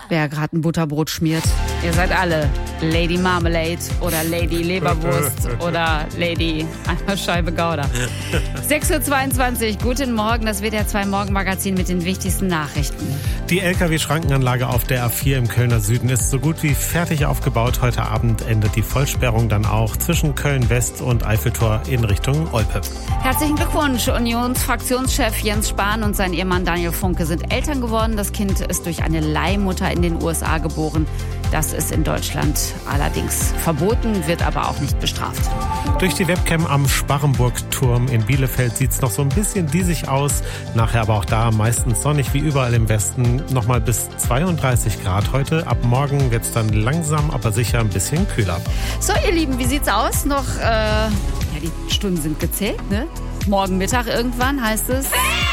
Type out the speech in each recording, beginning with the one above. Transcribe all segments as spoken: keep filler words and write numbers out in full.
wer gerade ein Butterbrot schmiert. Ihr seid alle Lady Marmalade oder Lady Leberwurst oder Lady eine Scheibe Gouda. sechs Uhr zweiundzwanzig, guten Morgen, das W D R zwei Morgenmagazin mit den wichtigsten Nachrichten. Die L K W-Schrankenanlage auf der A vier im Kölner Süden ist so gut wie fertig aufgebaut. Heute Abend endet die Vollsperrung dann auch zwischen Köln-West und Eiffeltor in Richtung Olpe. Herzlichen Glückwunsch, Unionsfraktionschef Jens Spahn und sein Ehemann Daniel Funke sind Eltern geworden. Das Kind ist durch eine Leihmutter in den U S A geboren. Das ist in Deutschland allerdings verboten, wird aber auch nicht bestraft. Durch die Webcam am Sparrenburg-Turm in Bielefeld sieht es noch so ein bisschen diesig aus. Nachher aber auch da meistens sonnig wie überall im Westen. Nochmal bis zweiunddreißig Grad heute. Ab morgen wird es dann langsam, aber sicher ein bisschen kühler. So, ihr Lieben, wie sieht's aus? Noch, äh, ja, die Stunden sind gezählt, ne? Morgen Mittag irgendwann heißt es...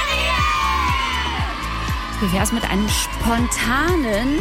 Wie wär's mit einem spontanen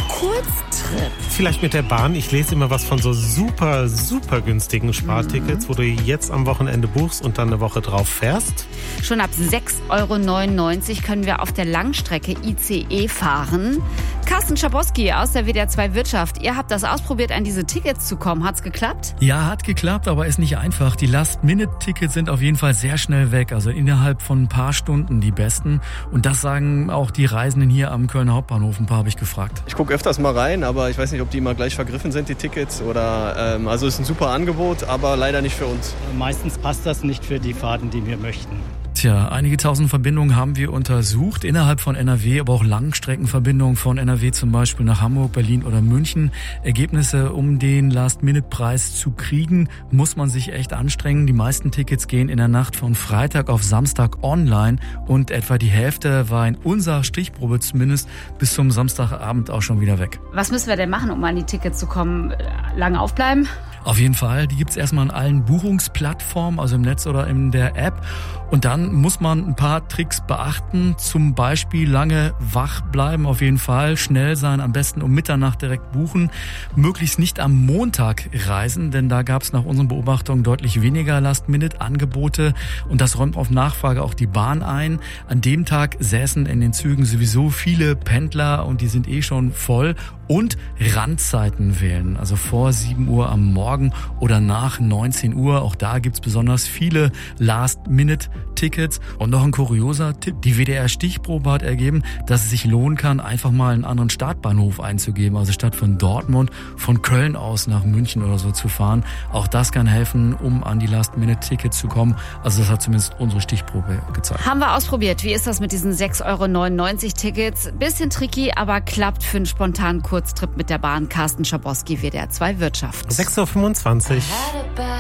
Kurztrip? Vielleicht mit der Bahn. Ich lese immer was von so super, super günstigen Spartickets, mhm. wo du jetzt am Wochenende buchst und dann eine Woche drauf fährst. Schon ab sechs Euro neunundneunzig können wir auf der Langstrecke I C E fahren. Carsten Schaboski aus der W D R zwei Wirtschaft. Ihr habt das ausprobiert, an diese Tickets zu kommen. Hat's geklappt? Ja, hat geklappt, aber ist nicht einfach. Die Last-Minute-Tickets sind auf jeden Fall sehr schnell weg. Also innerhalb von ein paar Stunden die besten. Und das sagen auch die Reisenden hier am Kölner Hauptbahnhof. Ein paar habe ich gefragt. Ich gucke öfters mal rein, aber ich weiß nicht, ob die immer gleich vergriffen sind, die Tickets. Oder ähm, also ist ein super Angebot, aber leider nicht für uns. Meistens passt das nicht für die Fahrten, die wir möchten. Tja, einige tausend Verbindungen haben wir untersucht, innerhalb von N R W, aber auch Langstreckenverbindungen von N R W zum Beispiel nach Hamburg, Berlin oder München. Ergebnisse, um den Last-Minute-Preis zu kriegen, muss man sich echt anstrengen. Die meisten Tickets gehen in der Nacht von Freitag auf Samstag online und etwa die Hälfte war in unserer Stichprobe zumindest bis zum Samstagabend auch schon wieder weg. Was müssen wir denn machen, um an die Tickets zu kommen? Lange aufbleiben? Auf jeden Fall, die gibt's erstmal in allen Buchungsplattformen, also im Netz oder in der App. Und dann muss man ein paar Tricks beachten, zum Beispiel lange wach bleiben, auf jeden Fall, schnell sein, am besten um Mitternacht direkt buchen, möglichst nicht am Montag reisen, denn da gab's nach unseren Beobachtungen deutlich weniger Last-Minute-Angebote und das räumt auf Nachfrage auch die Bahn ein. An dem Tag säßen in den Zügen sowieso viele Pendler und die sind eh schon voll. Und Randzeiten wählen, also vor sieben Uhr am Morgen oder nach neunzehn Uhr. Auch da gibt's besonders viele Last-Minute-Tickets. Und noch ein kurioser Tipp, die W D R-Stichprobe hat ergeben, dass es sich lohnen kann, einfach mal einen anderen Startbahnhof einzugeben. Also statt von Dortmund, von Köln aus nach München oder so zu fahren. Auch das kann helfen, um an die Last-Minute-Tickets zu kommen. Also das hat zumindest unsere Stichprobe gezeigt. Haben wir ausprobiert. Wie ist das mit diesen sechs Euro neunundneunzig Tickets? Bisschen tricky, aber klappt für einen spontanen Kurztrip mit der Bahn. Carsten Schaboski, W D R zwei Wirtschaft. sechs Uhr fünfundzwanzig.